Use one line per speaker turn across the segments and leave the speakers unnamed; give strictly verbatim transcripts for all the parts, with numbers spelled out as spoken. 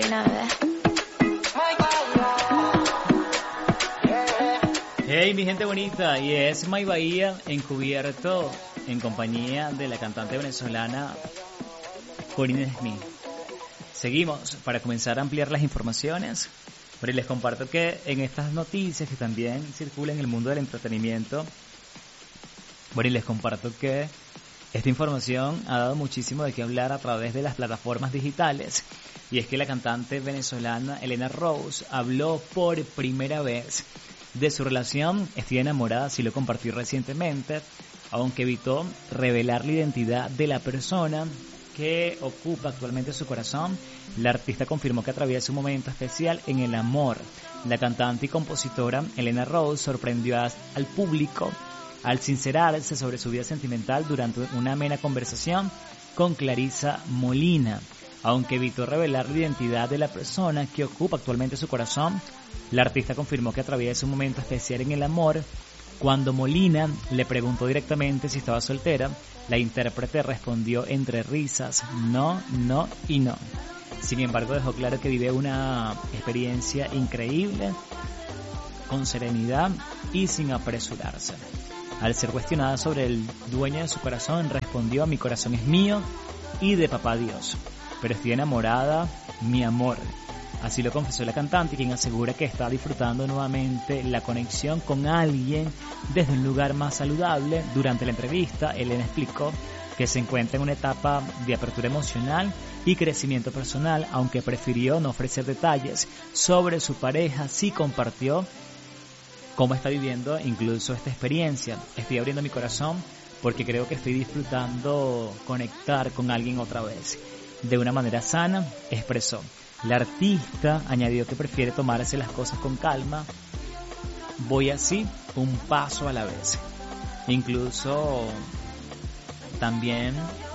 buena, bebé.
Hey, mi gente bonita, y es My Bahía encubierto en compañía de la cantante venezolana Corinne Smith. Seguimos para comenzar a ampliar las informaciones. Pero les comparto que en estas noticias que también circulan en el mundo del entretenimiento, bueno, y les comparto que esta información ha dado muchísimo de qué hablar a través de las plataformas digitales. Y es que la cantante venezolana Elena Rose habló por primera vez de su relación. Estoy enamorada, así lo compartió recientemente, aunque evitó revelar la identidad de la persona que ocupa actualmente su corazón. La artista confirmó que atraviesa un momento especial en el amor. La cantante y compositora Elena Rose sorprendió a, al público al sincerarse sobre su vida sentimental durante una amena conversación con Clarisa Molina. Aunque evitó revelar la identidad de la persona que ocupa actualmente su corazón, la artista confirmó que atraviesa un momento especial en el amor. Cuando Molina le preguntó directamente si estaba soltera, la intérprete respondió entre risas, no, no y no. Sin embargo, dejó claro que vive una experiencia increíble, con serenidad y sin apresurarse. Al ser cuestionada sobre el dueño de su corazón, respondió: mi corazón es mío y de papá Dios, pero estoy enamorada, mi amor. Así lo confesó la cantante, quien asegura que está disfrutando nuevamente la conexión con alguien desde un lugar más saludable. Durante la entrevista, Elena explicó que se encuentra en una etapa de apertura emocional y crecimiento personal, aunque prefirió no ofrecer detalles sobre su pareja. Sí compartió cómo está viviendo incluso esta experiencia. Estoy abriendo mi corazón porque creo que estoy disfrutando conectar con alguien otra vez de una manera sana, expresó. La artista añadió que prefiere tomarse las cosas con calma. Voy así, un paso a la vez. Incluso también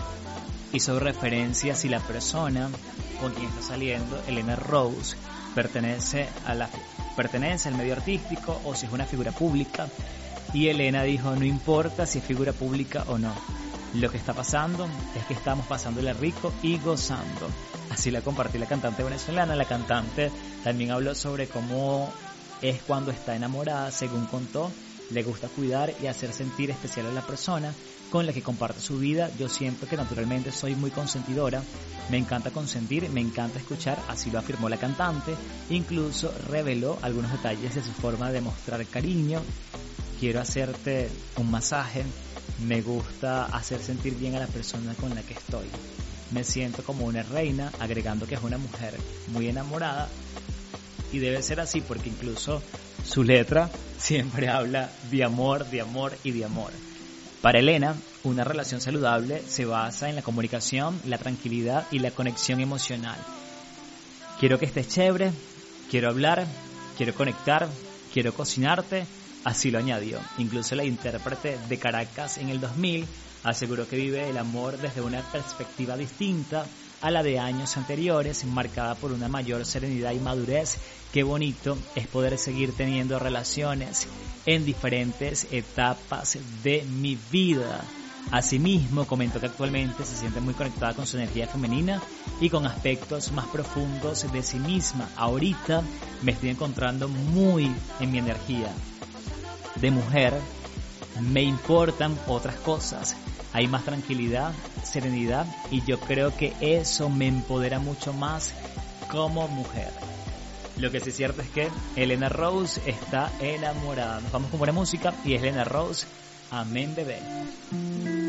hizo referencia a si la persona con quien está saliendo, Elena Rose, pertenece a la pertenece al medio artístico o si es una figura pública. Y Elena dijo: no importa si es figura pública o no. Lo que está pasando es que estamos pasándole rico y gozando. Así la compartió la cantante venezolana. La cantante también habló sobre cómo es cuando está enamorada. Según contó, le gusta cuidar y hacer sentir especial a la persona con la que comparte su vida. Yo siento que naturalmente soy muy consentidora. Me encanta consentir, me encanta escuchar, así lo afirmó la cantante. Incluso reveló algunos detalles de su forma de mostrar cariño. Quiero hacerte un masaje. Me gusta hacer sentir bien a la persona con la que estoy. Me siento como una reina, agregando que es una mujer muy enamorada. Y debe ser así porque incluso su letra siempre habla de amor, de amor y de amor. Para Elena, una relación saludable se basa en la comunicación, la tranquilidad y la conexión emocional. Quiero que estés chévere, quiero hablar, quiero conectar, quiero cocinarte. Así lo añadió. Incluso la intérprete de Caracas en el dos mil aseguró que vive el amor desde una perspectiva distinta a la de años anteriores, marcada por una mayor serenidad y madurez. Qué bonito es poder seguir teniendo relaciones en diferentes etapas de mi vida. Asimismo, comentó que actualmente se siente muy conectada con su energía femenina y con aspectos más profundos de sí misma. Ahorita me estoy encontrando muy en mi energía de mujer, me importan otras cosas, hay más tranquilidad, serenidad y yo creo que eso me empodera mucho más como mujer. Lo que sí es cierto es que Elena Rose está enamorada. Nos vamos con buena música y es Elena Rose, amén bebé.